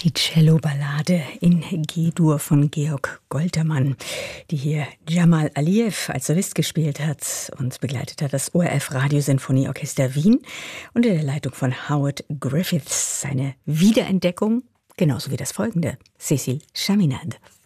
Die Cello-Ballade in G-Dur von Georg Goltermann, die hier Jamal Aliyev als Solist gespielt hat und begleitet hat das ORF Radiosinfonieorchester Wien unter der Leitung von Howard Griffiths. Seine Wiederentdeckung, genauso wie das folgende, Cécile Chaminade.